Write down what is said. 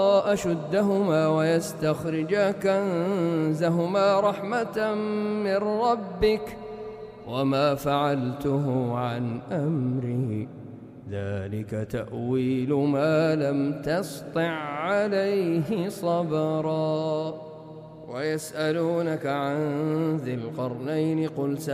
أشدهما ويستخرجا كنزهما رحمة من ربك وما فعلته عن أمري ذلك تأويل ما لم تسطع عليه صبرا. ويسألونك عن ذي القرنين قل